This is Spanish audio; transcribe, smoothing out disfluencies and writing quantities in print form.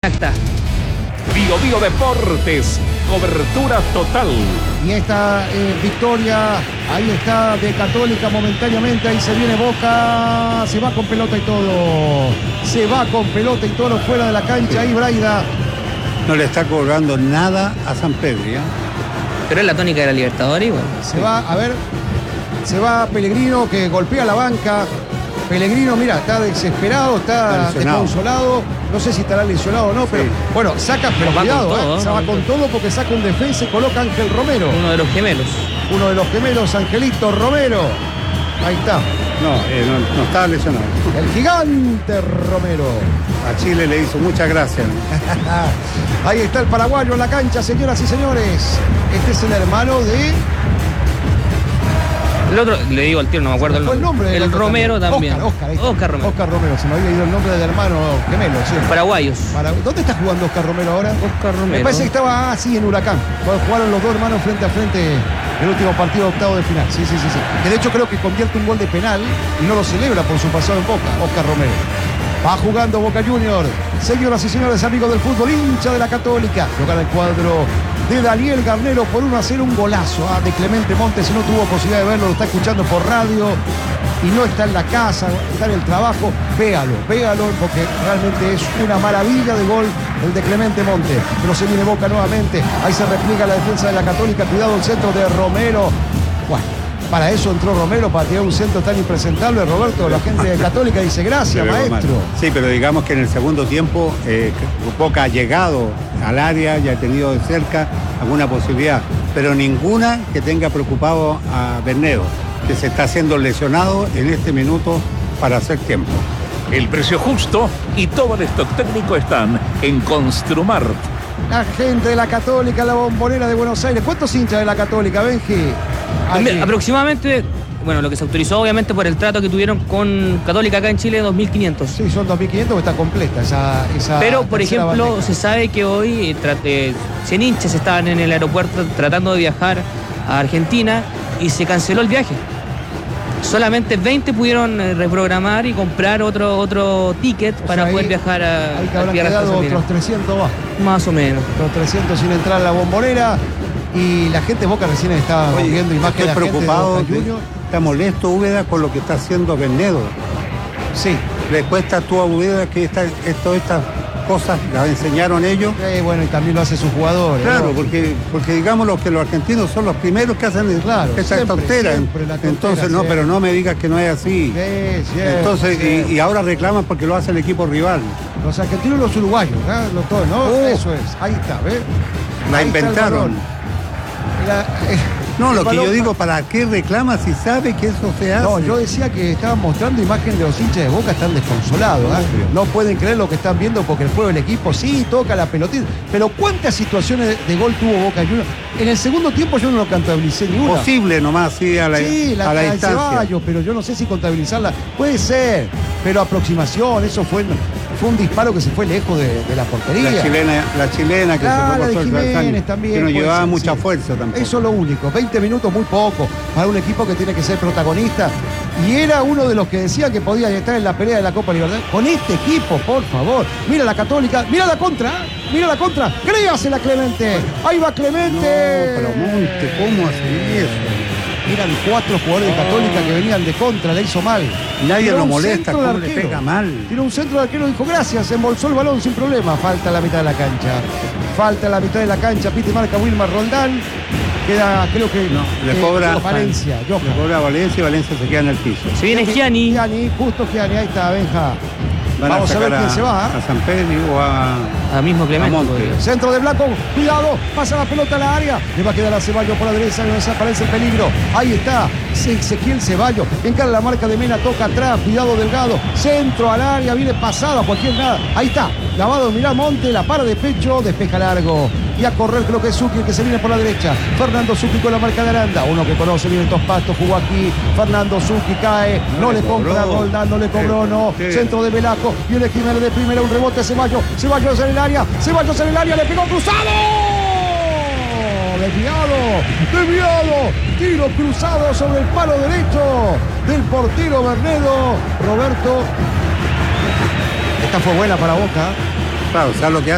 Exacta. Bio Deportes, cobertura total. Y esta victoria, ahí está, de Católica momentáneamente, ahí se viene Boca, se va con pelota y todo. Se va con pelota y todo fuera de la cancha, ahí Braida. No le está cobrando nada a San Pedro, ¿ya? Pero es la tónica de la Libertadores igual. Se va, a ver, se va Pellegrino que golpea la banca. Pellegrino, mira, está desesperado, está desconsolado. No sé si estará lesionado o no, pero bueno, saca, pero cuidado, se va con todo porque saca un defensa y coloca a Ángel Romero. Uno de los gemelos. Uno de los gemelos, Angelito Romero. Ahí está. No estaba lesionado. El gigante Romero. A Chile le hizo muchas gracias. Ahí está el paraguayo en la cancha, señoras y señores. Este es el hermano de... El otro, le digo al tío, no me acuerdo el nombre. El Romero también. Oscar Romero. Oscar Romero, se me había ido el nombre del hermano gemelo. ¿Sí? Paraguayos. ¿Dónde está jugando Oscar Romero ahora? Oscar Romero. Me parece que estaba así en Huracán. Jugaron los dos hermanos frente a frente el último partido de octavo de final. Sí. Que de hecho creo que convierte un gol de penal y no lo celebra por su pasado en Boca, Oscar Romero. Va jugando Boca Junior. Señoras y señores, amigos del fútbol, hincha de la Católica. Toca el cuadro de Daniel Garnero por 1-0, un golazo de Clemente Montes. Si no tuvo posibilidad de verlo, lo está escuchando por radio y no está en la casa, está en el trabajo. Véalo, porque realmente es una maravilla de gol el de Clemente Montes. Pero se viene Boca nuevamente. Ahí se repliega la defensa de la Católica. Cuidado el centro de Romero. Bueno, para eso entró Romero, para tirar un centro tan impresentable. Roberto, la gente de Católica dice gracias, maestro. Sí, pero digamos que en el segundo tiempo Boca ha llegado al área y ha tenido de cerca alguna posibilidad, pero ninguna que tenga preocupado a Bernedo, que se está haciendo lesionado en este minuto para hacer tiempo. El precio justo y todo el stock técnico están en Construmart. La gente de la Católica, la Bombonera de Buenos Aires. ¿Cuántos hinchas de la Católica, Benji? Aproximadamente, bueno, lo que se autorizó obviamente por el trato que tuvieron con Católica acá en Chile, 2.500. Sí, son 2.500 que está completa esa Pero, por ejemplo, bandeja. Se sabe que hoy 100 hinchas estaban en el aeropuerto tratando de viajar a Argentina y se canceló el viaje. Solamente 20 pudieron reprogramar y comprar otro ticket para poder viajar a ahí habrán quedado otros 300 más. Más o menos. Otros 300 sin entrar a la Bombonera. Y la gente de Boca recién está viendo imágenes. Estoy preocupado, está molesto Úbeda con lo que está haciendo Bernedo. Sí. Le cuesta tú a Úbeda que estas cosas las enseñaron ellos. Bueno, y también lo hace sus jugadores. Claro, ¿no? porque digamos que los argentinos son los primeros que hacen esa tontera. Entonces, no, pero no me digas que no es así. Entonces, y ahora reclaman porque lo hace el equipo rival. Los argentinos y los uruguayos, ¿no? Eso es. Ahí está, ¿ves? La inventaron. No, lo que yo digo, ¿para qué reclama si sabe que eso se hace? No, yo decía que estaban mostrando imagen de los hinchas de Boca, están desconsolados. No pueden creer lo que están viendo porque el juego del equipo sí toca la pelotita. Pero ¿cuántas situaciones de gol tuvo Boca Juniors? En el segundo tiempo yo no lo contabilicé ni una. Posible nomás, sí, a la distancia. Ceballos, pero yo no sé si contabilizarla. Puede ser, pero aproximación, eso fue un disparo que se fue lejos de la portería. La chilena que se fue por Jiménez también. Que no llevaba mucha fuerza tampoco. Eso es lo único. 20 minutos, muy poco para un equipo que tiene que ser protagonista. Y era uno de los que decía que podía estar en la pelea de la Copa Libertadores. Con este equipo, por favor. Mira la Católica, mira la contra. Créasela, Clemente. Ahí va Clemente. No, pero Monte, ¿cómo hace eso? Eran 4 jugadores de Católica que venían de contra, le hizo mal. Nadie lo molesta, ¿cómo le pega mal? Tiró un centro de arquero, dijo gracias, embolsó el balón sin problema. Falta la mitad de la cancha. Pite marca Wilmar Roldán. Queda, creo que le cobra Valencia. Le cobra a Valencia y Valencia se queda en el piso. Se viene Gianni. Justo Gianni, ahí está, Benja. Vamos a ver quién se va. A San Pedro o a mismo Clemente. Centro de Blanco, cuidado, pasa la pelota a la área. Le va a quedar a Ceballos por la derecha, no desaparece el peligro. Ahí está, Ezequiel Ceballos. Encara la marca de Mena, toca atrás, cuidado Delgado. Centro al área, viene pasada, cualquier nada. Ahí está, lavado, mirá Monte, la para de pecho, despeja largo. Y a correr creo que es Zucchi el que se viene por la derecha. Fernando Zucchi con la marca de Aranda. Uno que conoce bien estos pastos, jugó aquí. Fernando Zucchi cae, no le compra Roldán, no le cobró, no. Centro de Velasco, viene Jiménez de primera, un rebote Ceballos en el área, le pegó cruzado. Desviado, tiro cruzado sobre el palo derecho del portero Bernedo. Roberto, esta fue buena para Boca. Claro, o sea, lo que hace